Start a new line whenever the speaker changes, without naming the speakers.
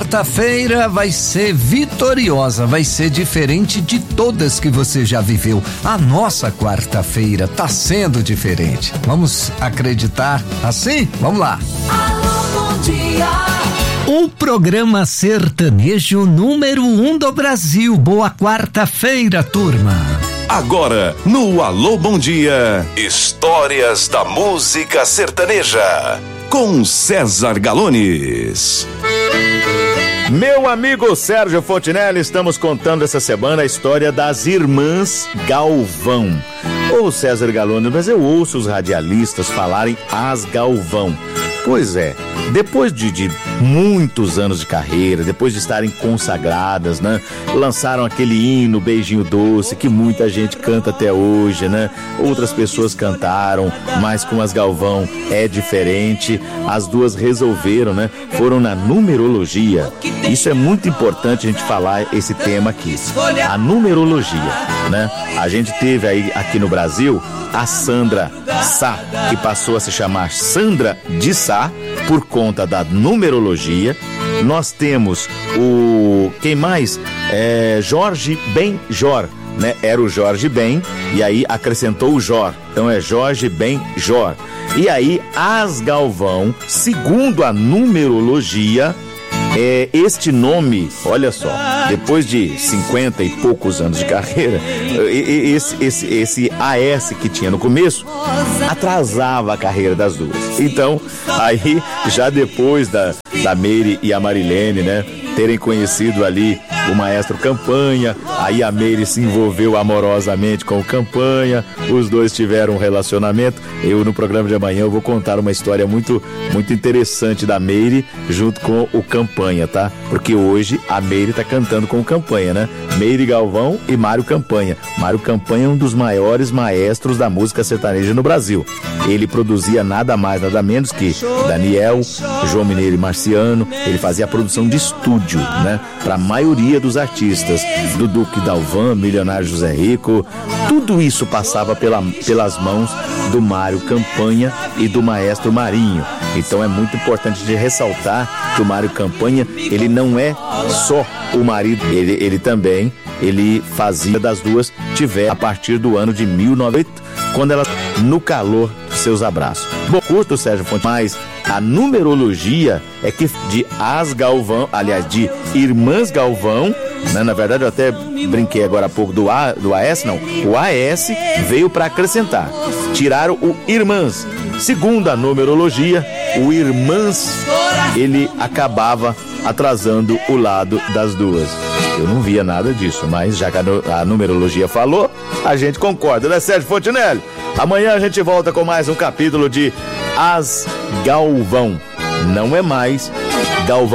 quarta-feira vai ser vitoriosa, vai ser diferente de todas que você já viveu. A nossa quarta-feira tá sendo diferente. Vamos acreditar assim? Vamos lá.
Alô, bom dia.
O programa sertanejo número 1 do Brasil. Boa quarta-feira, turma.
Agora, no Alô Bom Dia, histórias da música sertaneja, com César Galones.
Meu amigo Sérgio Fontinelli, estamos contando essa semana a história das Irmãs Galvão. Ô César Galones, mas eu ouço os radialistas falarem as Galvão. Pois é, depois de muitos anos de carreira, depois de estarem consagradas, né? Lançaram aquele hino Beijinho Doce, que muita gente canta até hoje, né? Outras pessoas cantaram, mas com as Galvão é diferente. As duas resolveram, né? Foram na numerologia. Isso é muito importante a gente falar esse tema aqui. A numerologia, né? A gente teve aí aqui no Brasil a Sandra Sá, que passou a se chamar Sandra de Sá por conta da numerologia. Nós temos quem mais? Jorge Ben Jor, né? Era o Jorge Ben e aí acrescentou o Jor. Então é Jorge Ben Jor. E aí as Galvão, segundo a numerologia, este nome, olha só, depois de 50 e poucos anos de carreira, esse AS que tinha no começo atrasava a carreira das duas. Então, aí já depois da Meire e a Marilene, né, terem conhecido ali o maestro Campanha, aí a Meire se envolveu amorosamente com o Campanha, os dois tiveram um relacionamento. Eu, no programa de amanhã, eu vou contar uma história muito, muito interessante da Meire junto com o Campanha, tá? Porque hoje a Meire tá cantando com o Campanha, né? Meire Galvão e Mário Campanha. Mário Campanha é um dos maiores maestros da música sertaneja no Brasil. Ele produzia nada mais, nada menos que Daniel, João Mineiro e Marciano. Ele fazia a produção de estúdio, né? Para a maioria dos artistas, do Duque Dalvan, Milionário José Rico, tudo isso passava pelas mãos do Mário Campanha e do maestro Marinho. Então é muito importante de ressaltar que o Mário Campanha, ele não é só o marido, ele também, ele fazia das duas, tiver a partir do ano de 1900, quando ela, no calor dos seus abraços. Bom, curto, Sérgio Fonte, mas a numerologia é que de as Galvão, aliás, de Irmãs Galvão, né? Na verdade eu até brinquei agora há pouco do AS, não, o AS veio para acrescentar, tiraram o Irmãs. Segundo a numerologia, o Irmãs, ele acabava atrasando o lado das duas. Eu não via nada disso, mas já que a numerologia falou, a gente concorda, né, Sérgio Fontinelli? Amanhã a gente volta com mais um capítulo de As Galvão. Não é mais Galvão.